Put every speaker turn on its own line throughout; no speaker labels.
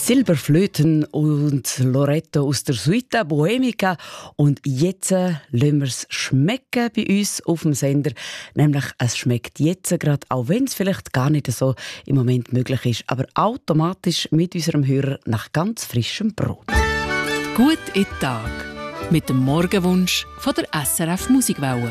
Silberflöten und Loretto aus der Suite Bohemica. Und jetzt lassen wir es schmecken bei uns auf dem Sender. Nämlich, es schmeckt jetzt gerade, auch wenn es vielleicht gar nicht so im Moment möglich ist, aber automatisch mit unserem Hörer nach ganz frischem Brot.
Gut in den Tag. Mit dem Morgenwunsch von der SRF Musikwelle.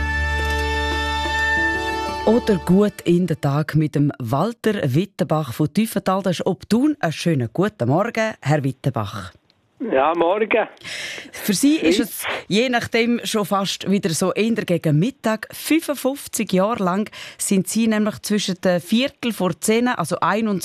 Oder gut in den Tag mit dem Walter Wittenbach von Tiefenthal. Das ist Obthun. Einen schönen guten Morgen, Herr Wittenbach.
Ja, morgen.
Für Sie ist es je nachdem schon fast wieder so eher gegen Mittag. 55 Jahre lang sind Sie nämlich zwischen der 9:45, also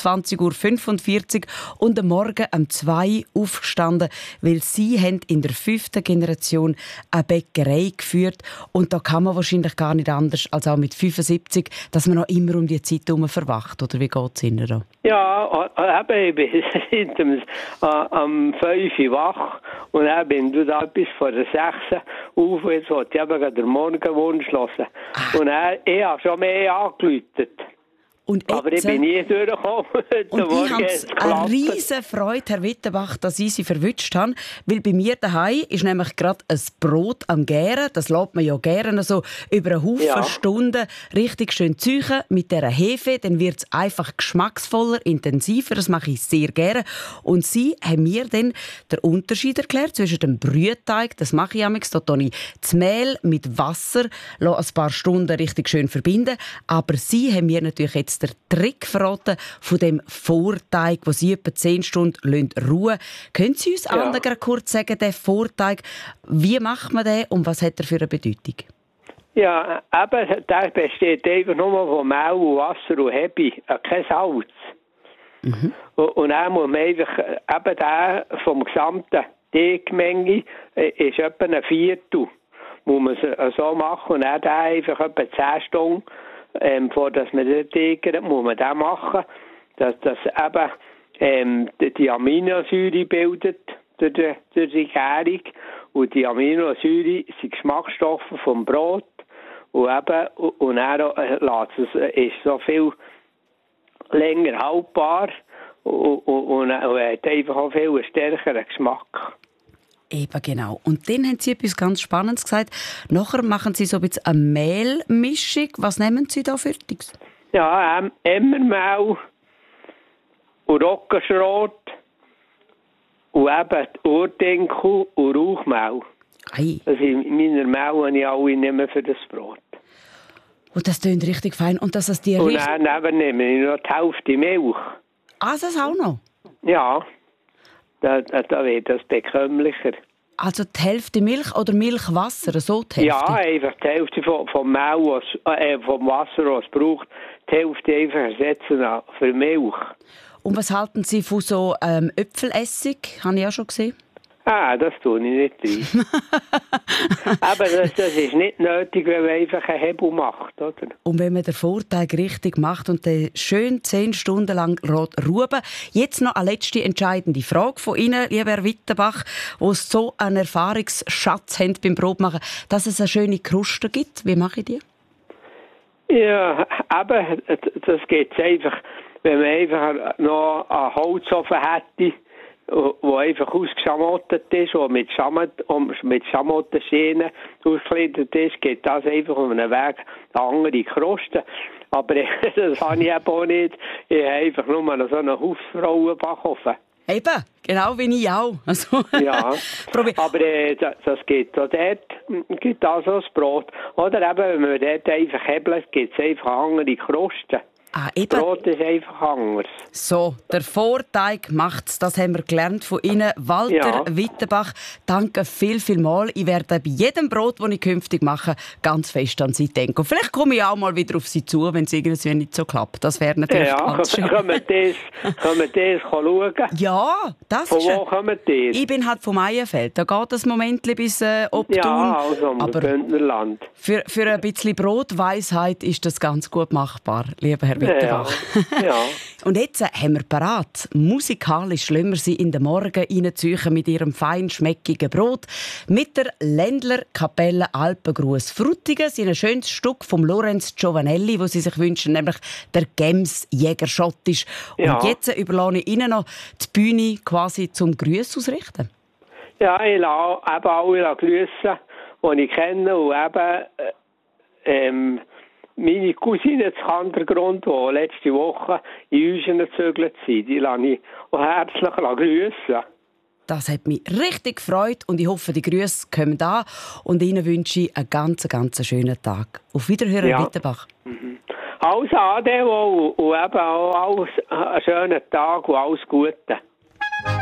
21:45 Uhr und am Morgen um 2 Uhr aufgestanden, weil Sie haben in der 5. Generation eine Bäckerei geführt. Und da kann man wahrscheinlich gar nicht anders als auch mit 75, dass man noch immer um die Zeit herum verwacht. Oder wie geht es Ihnen da?
Ja, eben, ich bin am 5 Uhr wach und dann bin ich da bis vor der 6 Uhr auf. Jetzt wollte ich eben den Morgenwunsch hören. Und dann, ich habe schon mehr angeläutet. Aber ich bin nie durchgekommen.
Und ich habe eine riesen Freude, Herr Wittenbach, dass ich Sie verwünscht habe. Weil bei mir daheim ist nämlich gerade ein Brot am Gären. Das lässt man ja gerne so über einen Haufen Stunden richtig schön züchen mit dieser Hefe. Dann wird es einfach geschmacksvoller, intensiver. Das mache ich sehr gerne. Und Sie haben mir dann den Unterschied erklärt zwischen dem Brühteig, das mache ich amigs, da tue ich das Mehl mit Wasser, lasse ein paar Stunden richtig schön verbinden. Aber Sie haben mir natürlich jetzt der Trick verraten von dem Vorteig, wo Sie etwa 10 Stunden ruhen lassen. Können Sie uns allen kurz sagen, den Vorteig, wie macht man den und was hat er für eine Bedeutung?
Ja, eben, der besteht einfach nur von Mehl und Wasser und Hebi, kein Salz. Mhm. Und dann muss man einfach, eben der vom gesamten Teigmenge ist etwa ein Viertel. Muss man so machen und dann einfach etwa 10 Stunden vor dass man den Teig muss man das machen, dass das eben die Aminosäure bildet durch die Gärung. Und die Aminosäure sind Geschmacksstoffe vom Brot. Und dann ist so viel länger haltbar und hat einfach auch viel stärkeren Geschmack.
Eben genau. Und dann haben Sie etwas ganz Spannendes gesagt. Nachher machen Sie so ein bisschen eine Mehlmischung. Was nehmen Sie da fertiges?
Ja, Emmermehl und Roggenschrot und eben Urdinkel und Rauchmehl.
Ei.
Das sind meine Mehl, die ich alle nehme für das Brot.
Und das klingt richtig fein. Und dass es die
und dann nehme ich noch die Hälfte Milch.
Ah, das auch noch?
Ja. Da wird das bekömmlicher.
Also die Hälfte Milch oder Milchwasser, so die Hälfte?
Ja, einfach die Hälfte vom Mehl, vom Wasser, was es braucht, die Hälfte einfach ersetzen für Milch.
Und was halten Sie von so Äpfelessig? Habe ich auch schon gesehen.
Ah, das tue ich nicht rein. Aber das ist nicht nötig, wenn man einfach einen Hebel macht, oder? Und
wenn man den Vorteig richtig macht und den schön 10 Stunden lang ruhen. Jetzt noch eine letzte entscheidende Frage von Ihnen, lieber Herr Wittenbach, wo es so einen Erfahrungsschatz haben beim Brotmachen, dass es eine schöne Kruste gibt. Wie mache ich die?
Ja, aber das geht einfach, wenn man einfach noch einen Holzofen hätte, wo einfach ausgeschamottet ist, wo mit Schamottenschienen ausgekleidet ist, geht das einfach um einen Weg eine andere Kruste. Aber das habe ich eben auch nicht. Ich habe einfach nur so einen Hausfrauenbackofen.
Eben, genau wie ich auch. Also,
ja, aber das geht auch dort, gibt also das Brot. Oder eben, wenn man dort einfach hebelt, gibt es einfach andere Krusten.
Ah, eben.
Brot ist einfach anders.
So, der Vorteig macht's. Das haben wir gelernt von Ihnen. Walter Wittenbach, danke viel mal. Ich werde bei jedem Brot, das ich künftig mache, ganz fest an Sie denken. Und vielleicht komme ich auch mal wieder auf Sie zu, wenn es irgendwie nicht so klappt. Das wäre natürlich ganz schön.
Können wir das schauen?
Ja, das ist...
Von wo kommen die?
Ich bin halt vom Meyenfeld. Da geht das Moment bis Obthun.
Ja, also im
aber
Bündnerland.
Für ein bisschen Brotweisheit ist das ganz gut machbar, lieber Herr Herr Wittebach.
Ja.
Und jetzt haben wir parat. Musikalisch lassen wir Sie in den Morgen reinziehen mit Ihrem feinschmeckigen Brot. Mit der Ländler Kapelle Alpengruß Frutigen. Sie ein schönes Stück vom Lorenz Giovanelli, das Sie sich wünschen, nämlich der Gemsjäger Schottisch.
Ja.
Und jetzt überlasse ich Ihnen noch die Bühne quasi zum Grüß ausrichten.
Ja, ich lasse eben alle grüssen, die ich kenne. Und eben meine Cousine zu Kandergrund, die letzte Woche in Uschen gezögert sind, die lasse ich auch herzlich grüssen.
Das hat mich richtig gefreut und ich hoffe, die Grüße kommen da. Und Ihnen wünsche ich einen ganz schönen Tag. Auf Wiederhören, Herr Wittebach.
Alles Ade und eben auch einen schönen Tag und alles Gute.